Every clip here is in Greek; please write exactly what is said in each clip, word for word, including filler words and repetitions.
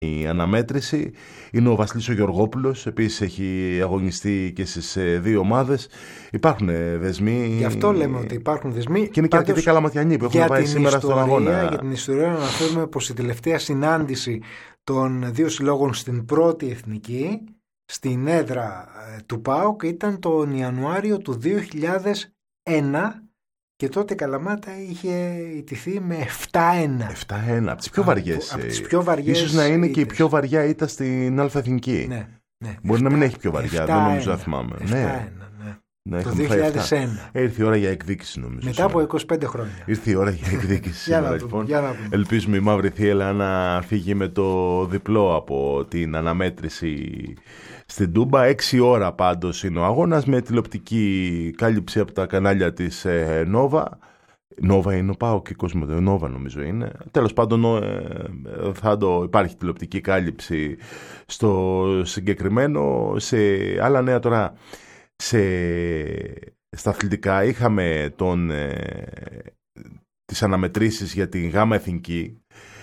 η αναμέτρηση. Είναι ο Βασίλης ο Γεωργόπουλος, επίσης έχει αγωνιστεί και στις δύο ομάδες. Υπάρχουν δεσμοί. Γι' αυτό λέμε ότι υπάρχουν δεσμοί. Και είναι και αρκετοί καλαματιανοί που έχουν πάει σήμερα ιστορία, στον αγώνα. Για την ιστορία να αναφέρουμε πως η τελευταία συνάντηση των δύο συλλόγων στην πρώτη εθνική, στην έδρα του ΠΑΟΚ, ήταν τον Ιανουάριο του δύο χιλιάδες ένα. Και τότε η Καλαμάτα είχε ιτηθεί με επτά ένα. επτά ένα, από τις πιο βαριές. Από τις πιο βαριές. Ίσως να είναι ήττες. και η πιο βαριά ήττα στην Αλφα Εθνική. Ναι, ναι. Μπορεί επτά, να μην έχει πιο βαριά, δεν νομίζω να θυμάμαι. επτά ένα, ναι. ναι. Ναι, το δύο χιλιάδες ένα. Ήρθε η ώρα για εκδίκηση, νομίζω. Μετά σήμερα. από είκοσι πέντε χρόνια. Ήρθε η ώρα για εκδίκηση. για, σήμερα, να λοιπόν. για να δούμε. Ελπίζουμε η Μαύρη Θύελλα να φύγει με το διπλό από την αναμέτρηση στην Τούμπα. Έξι ώρα πάντως είναι ο αγώνας, με τηλεοπτική κάλυψη από τα κανάλια της ε, Νόβα. Νόβα είναι ο ΠΑΟΚ και Κόσμο, Νόβα νομίζω είναι. Τέλος πάντων ε, θα το, υπάρχει τηλεοπτική κάλυψη στο συγκεκριμένο. Σε άλλα νέα τώρα, σε, στα αθλητικά είχαμε τον, ε, τις αναμετρήσεις για την Γάμα Εθνική.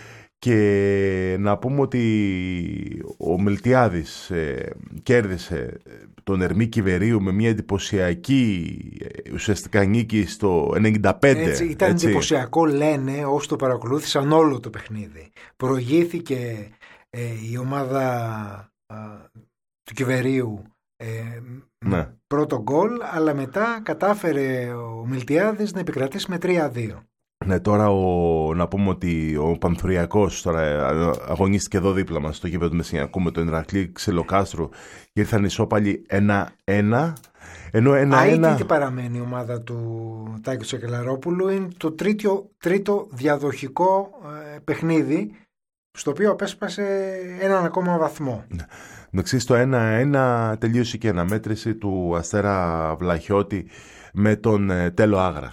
Και να πούμε ότι ο Μιλτιάδης ε, κέρδισε τον Ερμή Κιβερίου με μια εντυπωσιακή ουσιαστικά νίκη στο ενενήντα πέντε. Έτσι, ήταν έτσι. εντυπωσιακό, λένε όσοι το παρακολούθησαν όλο το παιχνίδι. Προηγήθηκε ε, η ομάδα α, του Κιβερίου ε, ναι. πρώτο γκολ, αλλά μετά κατάφερε ο Μιλτιάδης να επικρατήσει με τρία δύο. Ναι, τώρα ο, να πούμε ότι ο Πανθουριακός τώρα αγωνίστηκε εδώ δίπλα μας στο γήπεδο του Μεσσηνιακού με τον Ηρακλή Ξυλοκάστρου και ήρθαν ισόπαλοι ένα ένα. Ενώ ένα ένα... Αίτητη παραμένει η ομάδα του Τάκη Τσακελαρόπουλου. Είναι το τρίτο, τρίτο διαδοχικό ε, παιχνίδι στο οποίο απέσπασε έναν ακόμα βαθμό. Ναι. Στο ένα ένα τελείωσε και η αναμέτρηση του Αστέρα Βλαχιώτη με τον ε, Τέλο Άγρα.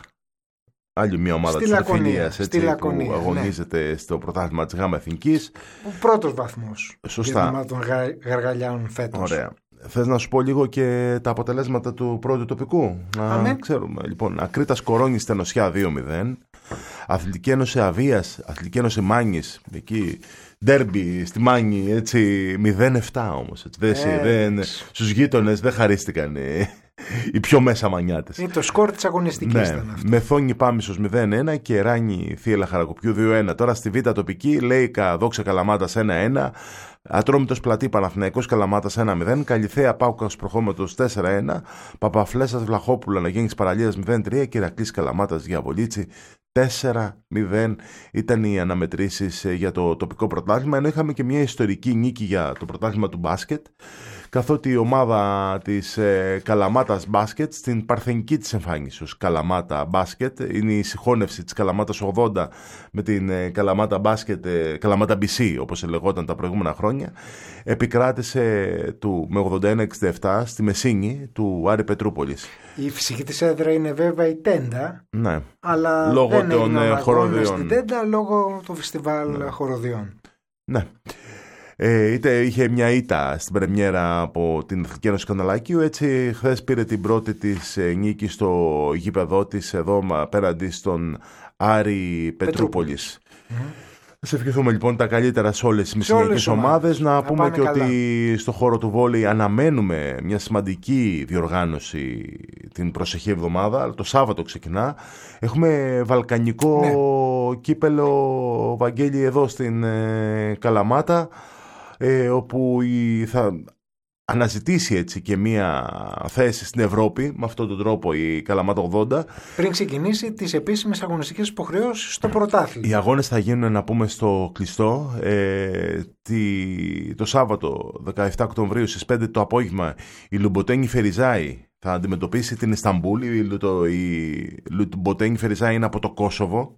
Άλλη μια ομάδα της Ορφιλίας που αγωνίζεται ναι. στο πρωτάθλημα της Γάμα Εθνικής. Ο πρώτος βαθμός. Σωστά. Για των Γαργαλιάνων φέτος. Ωραία. Θες να σου πω λίγο και τα αποτελέσματα του πρώτου τοπικού? Αμέ. Να ξέρουμε. Λοιπόν, Ακρίτας Κορώνης Στενοσιά δύο μηδέν. Αθλητική Ένωση Αβίας, Αθλητική Ένωση Μάνης. Εκεί ντέρμπι στη Μάνη, έτσι μηδέν επτά όμως. Έτσι, δεν, δεν, στους γείτονες δεν χαρίστηκαν οι πιο μέσα μανιάτες. Είναι το σκορ της αγωνιστικής ναι. ήταν αυτό. Μεθόνη Πάμισος μηδέν ένα και Ράνη Θύελλα Χαρακοπιού δύο ένα. Τώρα στη Β' τοπική, Λέικα Δόξα Καλαμάτας ένα ένα. Ατρόμητος Πλατή Παναθηναϊκός Καλαμάτας ένα μηδέν. Καλυθέα Πάουκας Προχώματος τέσσερα ένα. Παπαφλέσας Βλαχόπουλα Αναγέννης Παραλίας μηδέν τρία. Και Ηρακλής Καλαμάτας Διαβολίτσι τέσσερα μηδέν. Ήταν οι αναμετρήσεις για το τοπικό πρωτάθλημα. Ενώ είχαμε και μια ιστορική νίκη για το πρωτάθλημα του μπάσκετ, καθότι η ομάδα της ε, Καλαμάτας Μπάσκετ στην παρθενική της εμφάνιση ως Καλαμάτα Μπάσκετ, είναι η συγχώνευση της Καλαμάτας ογδόντα με την ε, Καλαμάτα Μπάσκετ, ε, Καλαμάτα μπι σι όπως λεγόταν τα προηγούμενα χρόνια, επικράτησε του, με ογδόντα ένα εξήντα επτά στη Μεσίνη του Άρη Πετρούπολης. Η φυσική της έδρα είναι βέβαια η Τέντα, ναι. αλλά λόγω δεν των έγινε χοροδιών στην Τέντα λόγω του φεστιβάλ ναι. χοροδιών. Ναι. Ε, είτε είχε μια ήττα στην πρεμιέρα από την Εθνική Ένωση Καναλάκιου, έτσι χθες πήρε την πρώτη της ε, νίκη στο γήπεδό της εδώ απέναντι στον Άρη Πετρούπολης. Mm-hmm. Σε ευχηθούμε λοιπόν τα καλύτερα σε όλες τις μεσηνιακές ομάδες. Να πούμε και καλά. Ότι στο χώρο του βόλεϊ αναμένουμε μια σημαντική διοργάνωση την προσεχή εβδομάδα. Το Σάββατο ξεκινά. Έχουμε βαλκανικό ναι. κύπελο, Βαγγέλη, εδώ στην ε, Καλαμάτα, ε, όπου η, θα αναζητήσει έτσι και μία θέση στην Ευρώπη με αυτόν τον τρόπο η Καλαμάτα ογδόντα. Πριν ξεκινήσει τις επίσημες αγωνιστικές υποχρεώσεις στο πρωτάθλημα. Οι αγώνες θα γίνουν, να πούμε, στο κλειστό. Ε, τη, το Σάββατο δεκαεφτά Οκτωβρίου στις πέντε το απόγευμα η Λουμποτένη Φεριζάη θα αντιμετωπίσει την Ισταμπούλ. Η, η Λουμποτένη Φεριζάη είναι από το Κόσοβο.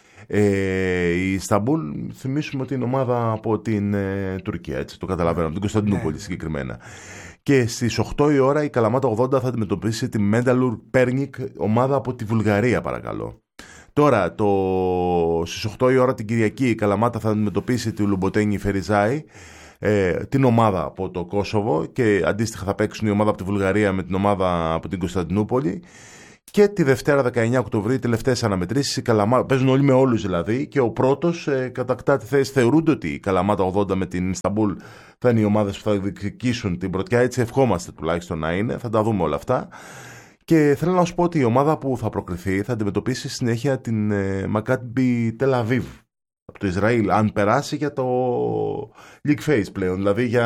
Ε, η Ισταμπούλ, θυμίσουμε ότι είναι ομάδα από την ε, Τουρκία, έτσι το καταλαβαίνω, από την Κωνσταντινούπολη συγκεκριμένα. Και στις οκτώ η ώρα η Καλαμάτα ογδόντα θα αντιμετωπίσει τη Μένταλουρ Πέρνικ, ομάδα από τη Βουλγαρία, παρακαλώ. Τώρα, το... στις οκτώ η ώρα την Κυριακή η Καλαμάτα θα αντιμετωπίσει τη Λουμποτένη Φεριζάη, ε, την ομάδα από το Κόσοβο, και αντίστοιχα θα παίξουν η ομάδα από τη Βουλγαρία με την ομάδα από την Κωνσταντινούπολη. Και τη Δευτέρα δεκαεννιά Οκτωβρίου, οι τελευταίες αναμετρήσεις, η Καλαμάτα, παίζουν όλοι με όλους δηλαδή, και ο πρώτος ε, κατακτά τη θέση. Θεωρούνται ότι η Καλαμάτα ογδόντα με την Ισταμπούλ θα είναι οι ομάδες που θα διεκδικήσουν την πρωτιά, έτσι ευχόμαστε τουλάχιστον να είναι, θα τα δούμε όλα αυτά. Και θέλω να σου πω ότι η ομάδα που θα προκριθεί θα αντιμετωπίσει συνέχεια την ε, Μακάμπι Τελαβίβ από το Ισραήλ, αν περάσει για το League Phase πλέον, δηλαδή για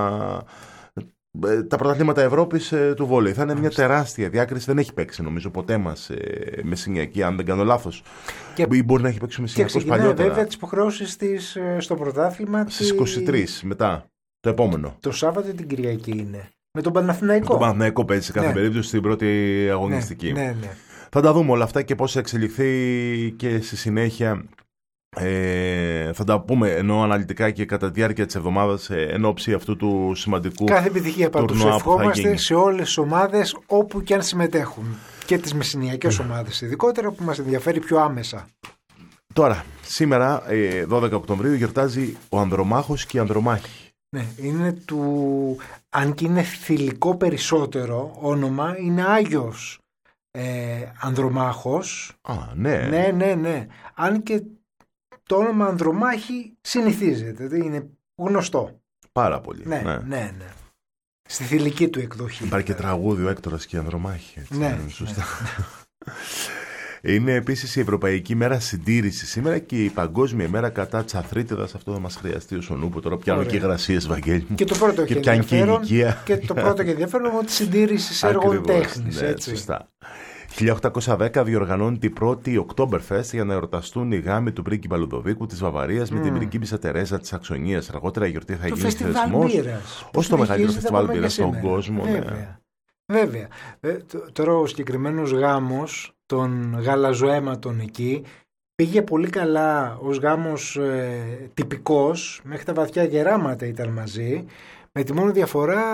τα πρωταθλήματα Ευρώπης ε, του βόλεϊ. Θα είναι μια τεράστια διάκριση. Δεν έχει παίξει νομίζω ποτέ μας ε, μεσηνιακή, αν δεν κάνω λάθος. Και... Ή μπορεί να έχει παίξει μεσηνιακός παλιότερα. Και βέβαια τις υποχρεώσεις της ε, στο πρωτάθλημα. Στις είκοσι τρεις μετά, το επόμενο. Το Σάββατο την Κυριακή είναι. Με τον Παναθηναϊκό. Με τον Παναθηναϊκό παίζει σε κάθε ναι. περίπτωση στην πρώτη αγωνιστική. Ναι, ναι, ναι. Θα τα δούμε όλα αυτά και πώς θα εξελιχθεί και στη συνέχεια. Ε, θα τα πούμε ενώ αναλυτικά και κατά τη διάρκεια της εβδομάδας ε, εν ώψη αυτού του σημαντικού. Κάθε επιτυχία πάντως ευχόμαστε σε όλες τις ομάδες όπου και αν συμμετέχουν, και τις μεσηνιακές ομάδες ειδικότερα που μας ενδιαφέρει πιο άμεσα. Τώρα, σήμερα ε, δώδεκα Οκτωβρίου γιορτάζει ο Ανδρομάχος και η Ανδρομάχη. Ναι, είναι του, αν και είναι θηλυκό περισσότερο όνομα, είναι Άγιος ε, Ανδρομάχος. Α, ναι. Ναι, ναι, ναι. Αν και το όνομα Ανδρομάχη συνηθίζεται, δηλαδή είναι γνωστό. Πάρα πολύ. Ναι, ναι, ναι. ναι. Στη θηλυκή του εκδοχή. Υπάρχει και τραγούδι ο Έκτορας και η Ανδρομάχη. Έτσι, ναι, σωστά. Ναι. Είναι επίσης η Ευρωπαϊκή Μέρα Συντήρησης σήμερα και η Παγκόσμια Μέρα κατά της αθρίτιδας. Αυτό θα μας χρειαστεί ως ο νου που τώρα πιάνω και υγρασίες, Βαγγέλη μου. Και το πρώτο και πιάνει και ηλικία. Και το πρώτο και ενδιαφέρον είναι ότι συντήρηση έργων τέχνης. Ναι, σωστά. χίλια οκτακόσια δέκα διοργανώνεται η πρώτη Oktoberfest για να εορταστούν οι γάμοι του πρίγκιπα Λουδοβίκου της Βαβαρίας mm. με την πριγκίπισσα Τερέζα της Σαξονίας. Αργότερα η γιορτή θα γίνει θεσμός ως το μεγαλύτερο φεστιβάλ μπύρας στον κόσμο. Βέβαια. Ναι. Βέβαια. Ε, τώρα ο συγκεκριμένος γάμος των γαλαζοαίματων εκεί πήγε πολύ καλά ως γάμος ε, τυπικός, μέχρι τα βαθιά γεράματα ήταν μαζί. Με τη μόνη διαφορά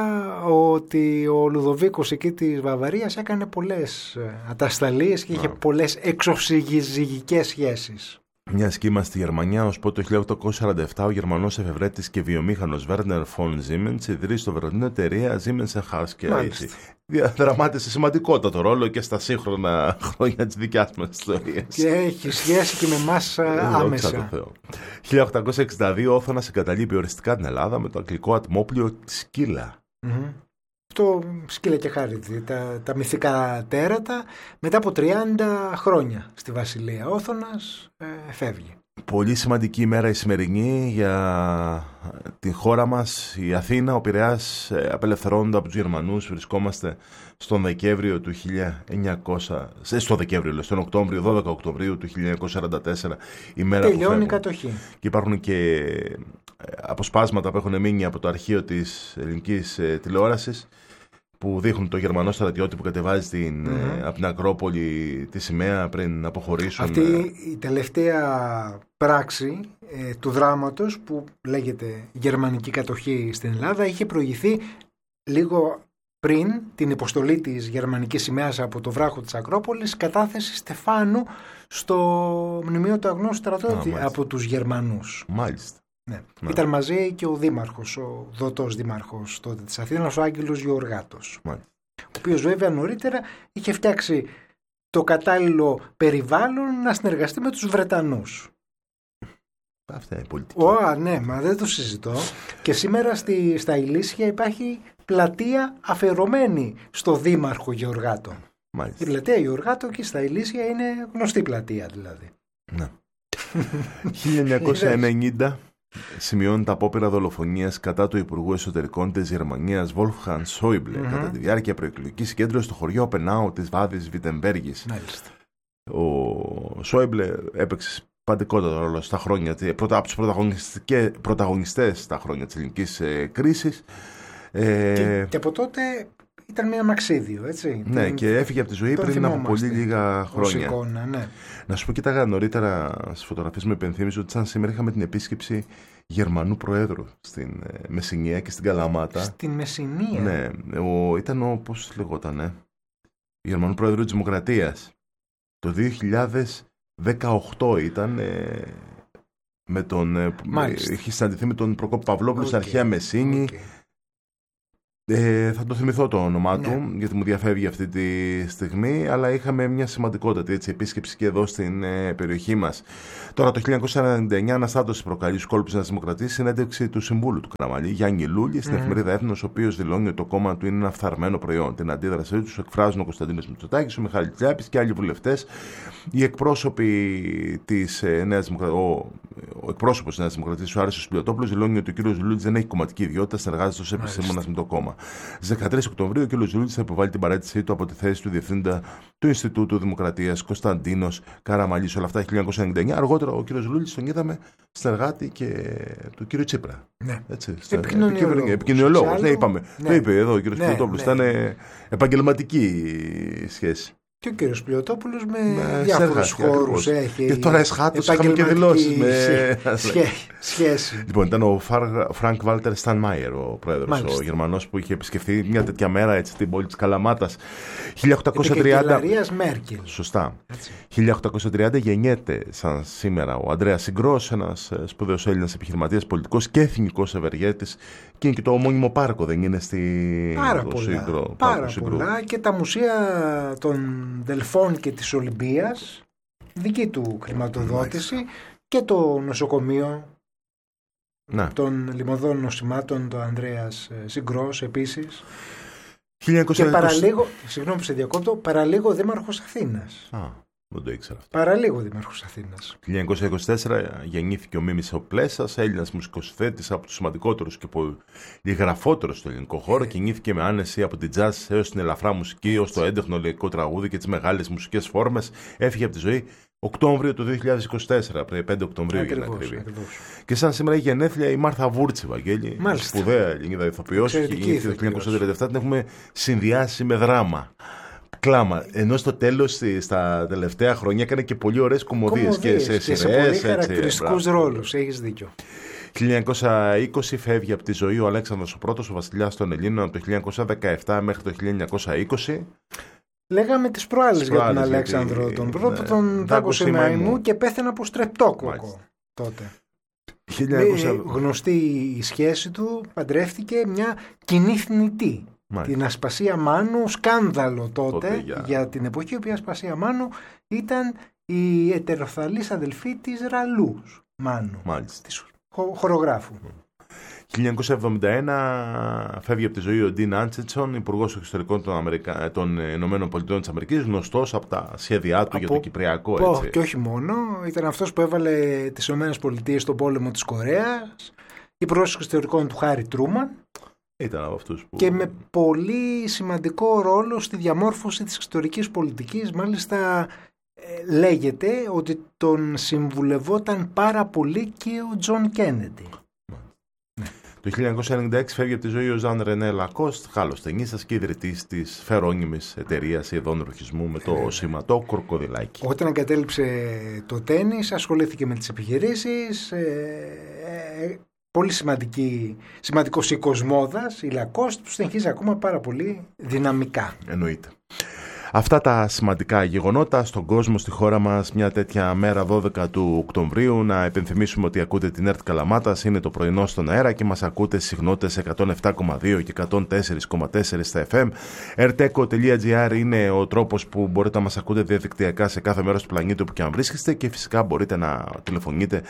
ότι ο Λουδοβίκος εκεί της Βαβαρίας έκανε πολλές ατασταλίες και είχε yeah. πολλές εξωσυζυγικές σχέσεις. Μια σχήμα στη Γερμανία, ως το χίλια οκτακόσια σαράντα επτά ο Γερμανός εφευρέτης και βιομήχανος Werner von Siemens ιδρύει στο Βερολίνο εταιρεία Siemens Harske. Διαδραμάτισε σημαντικότατο ρόλο και στα σύγχρονα χρόνια της δικιάς μας ιστορίας. Και έχει σχέση και με εμάς άμεσα. χίλια οκτακόσια εξήντα δύο ο Όθωνας εγκαταλείπει οριστικά την Ελλάδα με το αγγλικό ατμόπλιο Σκύλα. Mm-hmm. Αυτό Σκύλα και Χάριδη, τα, τα μυθικά τέρατα, μετά από τριάντα χρόνια στη Βασιλεία Όθωνας ε, φεύγει. Πολύ σημαντική ημέρα η σημερινή για την χώρα μας, η Αθήνα, ο Πειραιάς ε, απελευθερώνονται από τους Γερμανούς. Βρισκόμαστε στον Δεκέμβριο του χίλια εννιακόσια, στο Δεκέμβριο, στον Οκτώβριο, δώδεκα Οκτωβρίου του χίλια εννιακόσια σαράντα τέσσερα, η μέρα τελειώνει που φεύγουν. η κατοχή. Και υπάρχουν και αποσπάσματα που έχουν μείνει από το αρχείο της ελληνικής ε, τηλεόρασης που δείχνουν το Γερμανό στρατιώτη που κατεβάζει την, mm-hmm. ε, από την Ακρόπολη τη σημαία πριν αποχωρήσουν. Αυτή η τελευταία πράξη ε, του δράματος που λέγεται γερμανική κατοχή στην Ελλάδα είχε προηγηθεί λίγο πριν την υποστολή της γερμανικής σημαίας από το βράχο της Ακρόπολης, κατάθεση Στεφάνου στο μνημείο του αγνώστου στρατιώτη ah, από τους Γερμανούς. Μάλιστα. Ναι. Ναι. Ήταν μαζί και ο δήμαρχος, ο δοτός δήμαρχος τότε της Αθήνας, ο Άγγελος Γεωργάτος. Ναι. Ο οποίος βέβαια νωρίτερα είχε φτιάξει το κατάλληλο περιβάλλον να συνεργαστεί με τους Βρετανούς. Αυτά είναι πολιτική. Ω, ναι, μα δεν το συζητώ. Και σήμερα στη, στα Ηλίσια υπάρχει πλατεία αφιερωμένη στο δήμαρχο Γεωργάτο. Μάλιστα. Η πλατεία Γεωργάτο και στα Ηλίσια είναι γνωστή πλατεία δηλαδή. Ναι. χίλια εννιακόσια ενενήντα σημειώνεται απόπειρα δολοφονίας κατά του Υπουργού Εσωτερικών της Γερμανίας Wolfgang Schäuble mm-hmm. κατά τη διάρκεια προεκλογικής συγκέντρωσης στο χωριό Πενάου της Βάδης Βιτεμβέργης. Μάλιστα. Ο Schäuble έπαιξε παντικότατο ρόλο στα χρόνια, πρώτα από τους πρωταγωνιστές στα χρόνια της ελληνικής ε, κρίσης. Ε, και, και από τότε ήταν μια μαξίδιο, έτσι. Ναι, την... και έφυγε από τη ζωή πριν από πολύ λίγα χρόνια. Εικόνα, ναι. Να σου πω, κοίταγα νωρίτερα στις φωτογραφίες μου, υπενθύμιζε ότι σαν σήμερα είχαμε την επίσκεψη Γερμανού Προέδρου στην ε, Μεσσηνία και στην Καλαμάτα. Στην Μεσσηνία. Ναι, ο, ήταν ο, πώς λεγότανε, Γερμανού Προέδρου της Δημοκρατίας. Το δύο χιλιάδες δεκαοκτώ ήταν. Ε, με τον, ε, είχε συναντηθεί με τον Προκόπη Παυλόπουλο okay. στην αρχαία Μεσσήνη. Okay. Ε, θα το θυμηθώ το όνομά Ναι. του, γιατί μου διαφεύγει αυτή τη στιγμή, αλλά είχαμε μια σημαντικότατη έτσι, επίσκεψη και εδώ στην ε, περιοχή μας. Τώρα το χίλια εννιακόσια ενενήντα εννιά αναστάτωση προκαλεί στους κόλπους της Νέας Δημοκρατίας, συνέντευξη του Συμβούλου του Καραμαλή, Γιάννη Λούλη, στην mm. εφημερίδα Έθνος, ο οποίος δηλώνει ότι το κόμμα του είναι ένα φθαρμένο προϊόν. Την αντίδρασή τους εκφράζουν ο Κωνσταντίνος Μητσοτάκης, ο Μιχάλης Τηλιάπης και άλλοι βουλευτές. Οι εκπρόσωποι της ε, Νέας Δημοκρατίας, ο, ο εκπρόσωπος της Νέας Δημοκρατίας, ο Άρης Σπιλιοτόπουλος, δηλώνει ότι ο κ. Λούλης δεν έχει κομματική ιδιότητα, συνεργάζεται ως επιστήμονας με το κόμμα. Στις δεκατρείς Οκτωβρίου, ο κ. Λούλης θα υποβάλει την παρέτησή του από τη θέση του Διευθύντα του Ινστιτούτου Δημοκρατίας Κωνσταντίνος Καραμαλής. Όλα αυτά χίλια εννιακόσια ενενήντα εννιά. Αργότερα, ο κ. Λούλης τον είδαμε συνεργάτη και του κ. Τσίπρα. Ναι. Επικοινωνιολόγος. Επικοινωνιολόγος. Ναι, είπαμε. Ναι. Το είπε εδώ ο κ. Ναι, Σπιλιοτόπουλος. Ναι. Ήταν επαγγελματική σχέση. Και ο κύριος Πλιωτόπουλος με, με διάφορους χώρους έχει. Και τώρα εσχάτως είχαμε και δηλώσεις με σχέση. Λοιπόν, ήταν ο Φρανκ Βάλτερ Στανμάιερ, ο πρόεδρος, Μάλιστα. ο Γερμανός, που είχε επισκεφθεί μια τέτοια μέρα έτσι, στην πόλη της Καλαμάτας. χίλια οκτακόσια τριάντα. Μέρκελ. Σωστά. Έτσι. χίλια οκτακόσια τριάντα γεννιέται σαν σήμερα ο Ανδρέας Συγκρός, ένας σπουδαίος Έλληνας επιχειρηματίας, πολιτικός και εθνικός ευεργέτης. Και είναι και το ομώνυμο πάρκο, δεν είναι στη Πάρα πολλά, Σύγκρο, πάρα πολλά και τα μουσεία των Δελφών και της Ολυμπίας, δική του χρηματοδότηση, nice. Και το νοσοκομείο να. των λιμωδών νοσημάτων, το Ανδρέας Συγκρός επίσης. χίλια εννιακόσια είκοσι. Και παραλίγο, συγγνώμη που σε διακόπτω, παραλίγο δήμαρχος Αθήνας. Α. Δεν το ήξερα αυτό. Παραλίγο δήμαρχος Αθήνας. χίλια εννιακόσια είκοσι τέσσερα γεννήθηκε ο Μίμης ο Πλέσας, Έλληνας μουσικοσυθέτης, από τους σημαντικότερους και πολυγραφότερους στο ελληνικό χώρο. Κινήθηκε με άνεση από την jazz έως την ελαφρά μουσική, ως το έντεχνο λαϊκό τραγούδι και τις μεγάλες μουσικές φόρμες. Έφυγε από τη ζωή Οκτώβριο του δύο χιλιάδες είκοσι τέσσερα, πέντε Οκτωβρίου για να ακριβεί. Και σαν σήμερα η γενέθλια η Μάρθα Βούρτση, Βαγγέλη, σπουδαία Ελληνίδα ηθοποιός, γεννήθηκε το χίλια εννιακόσια τριάντα επτά, την έχουμε συνδυάσει με δράμα. Κλάμα. Ενώ στο τέλος, στα τελευταία χρόνια, έκανε και πολύ ωραίες κομμωδίες και σε σειρές. Και σε πολύ χαρακτηριστικούς ρόλους. Έχεις δίκιο. χίλια εννιακόσια είκοσι φεύγει από τη ζωή ο Αλέξανδρος ο Πρώτος, ο βασιλιάς των Ελλήνων, από το χίλια εννιακόσια δεκαεπτά μέχρι το χίλια εννιακόσια είκοσι. Λέγαμε τις προάλλες για τον Αλέξανδρο γιατί... τον Πρώτο, ναι, τον δάκωσε μαϊμού και πέθανε από στρεπτόκοκο τότε. χίλια εννιακόσια... Γνωστή η σχέση του, παντρεύτηκε μια κοινή θνητή. Μάλιστα. Την Ασπασία Μάνου, σκάνδαλο τότε, τότε για... για την εποχή, η οποία Ασπασία Μάνου ήταν η ετεροθαλής αδελφή της Ραλούς Μάνου, Μάλιστα. της χο... χορογράφου. χίλια εννιακόσια εβδομήντα ένα φεύγει από τη ζωή ο Ντίν Άντσετσον, υπουργός εξωτερικών των, Αμερικα... των Ηνωμένων Πολιτειών της Αμερικής, γνωστός από τα σχέδιά του από... για το Κυπριακό. Πω, έτσι. Και όχι μόνο, ήταν αυτός που έβαλε τις Ηνωμένες Πολιτείες στον πόλεμο της Κορέας, υπουργός εξωτερικών του Χάρι Τρούμαν. Ήταν από αυτούς που... Και με πολύ σημαντικό ρόλο στη διαμόρφωση της εξωτερικής πολιτικής. Μάλιστα ε, λέγεται ότι τον συμβουλευόταν πάρα πολύ και ο Τζον Κέννεντι. Ναι. Το χίλια εννιακόσια ενενήντα έξι φεύγει από τη ζωή ο Ζαν Ρενέ Λακόστ, Γάλλος ταινίστας και ιδρυτής της φερόνιμης εταιρείας ειδών ροχισμού με το ε, σηματό κορκοδιλάκι. Όταν εγκατέλειψε το τένις, ασχολήθηκε με τις επιχειρήσεις. Ε, ε, Πολύ σημαντική, σημαντικός οίκος μόδας, η Lacoste, που συνεχίζει ακόμα πάρα πολύ δυναμικά. Εννοείται. Αυτά τα σημαντικά γεγονότα στον κόσμο, στη χώρα μας, μια τέτοια μέρα δώδεκα του Οκτωβρίου. Να επενθυμίσουμε ότι ακούτε την ΕΡΤ Καλαμάτας, είναι το πρωινό στον αέρα και μας ακούτε στις συχνότητες εκατόν επτά κόμμα δύο και εκατόν τέσσερα κόμμα τέσσερα στα εφ εμ. ερτέκο τελεία τζι άρ είναι ο τρόπος που μπορείτε να μας ακούτε διαδικτυακά σε κάθε μέρος του πλανήτη όπου και αν βρίσκεστε και φυσικά μπορείτε να τηλεφωνείτε,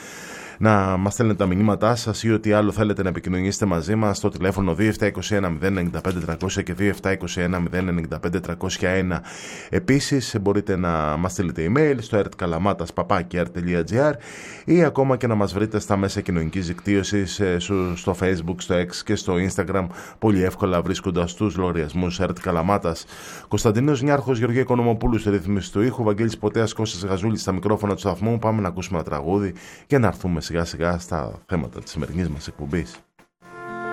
να μας στέλνετε τα μηνύματά σας ή ό,τι άλλο θέλετε να επικοινωνήσετε μαζί μας στο τηλέφωνο δύο επτά δύο ένα μηδέν εννιά πέντε τριακόσια και δύο επτά δύο ένα μηδέν εννιά πέντε τριακόσια ένα. Επίσης μπορείτε να μας στείλετε email στο ερτκαλαμάτας παπάκι ερτ τελεία τζι άρ ή ακόμα και να μας βρείτε στα μέσα κοινωνικής δικτύωσης, στο Facebook, στο X και στο Instagram, πολύ εύκολα βρίσκοντας τους λογαριασμούς ΕΡΤ Καλαμάτας. Κωνσταντίνος Νιάρχος, Γεωργία Οικονομοπούλου στη ρύθμιση του ήχου, Βαγγέλης Ποτέας, Κώστας Γαζούλης στα μικρόφωνα του σταθμού. Πάμε να ακούσουμε ένα τραγούδι και να έρθουμε σιγά σιγά στα θέματα της σημερινής μας εκπομπής.